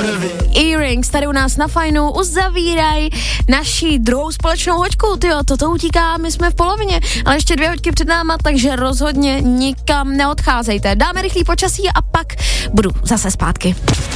Earrings tady u nás na Fajnu uzavírají naší druhou společnou hoďku. Tyjo, toto utíká, my jsme v polovině, ale ještě 2 hoďky před náma, takže rozhodně nikam neodcházejte. Dáme rychlý počasí a pak budu zase zpátky.